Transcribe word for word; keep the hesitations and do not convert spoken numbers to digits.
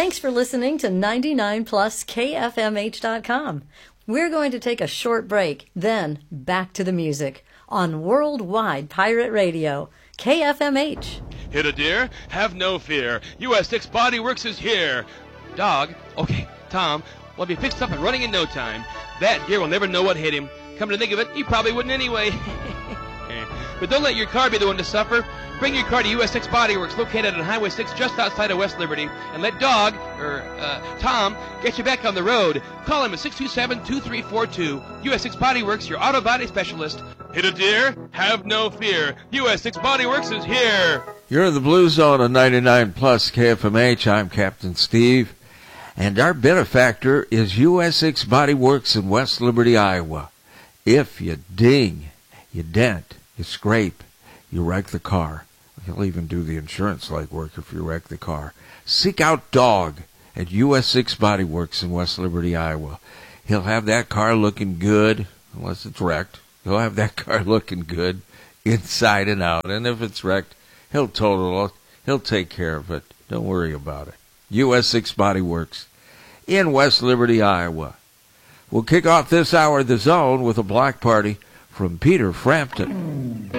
Thanks for listening to ninety-nine plus K F M H dot com. We're going to take a short break, then back to the music on Worldwide Pirate Radio, K F M H. Hit a deer? Have no fear. U S six Body Works is here. Dog? Okay, Tom, will be fixed up and running in no time. That deer will never know what hit him. Come to think of it, he probably wouldn't anyway. But don't let your car be the one to suffer. Bring your car to U S six Body Works, located on Highway six just outside of West Liberty, and let Dog, or uh, Tom, get you back on the road. Call him at six two seven, two three four two. U S six Body Works, your auto body specialist. Hit a deer? Have no fear. U S six Body Works is here. You're in the Blue Zone on ninety-nine plus K F M H. I'm Captain Steve. And our benefactor is U S six Body Works in West Liberty, Iowa. If you ding, you dent, you scrape, you wreck the car. He'll even do the insurance legwork if you wreck the car. Seek out Dog at U S six Body Works in West Liberty, Iowa. He'll have that car looking good, unless it's wrecked. He'll have that car looking good inside and out. And if it's wrecked, he'll total it. He'll take care of it. Don't worry about it. U S six Body Works in West Liberty, Iowa. We'll kick off this hour of The Zone with a block party from Peter Frampton.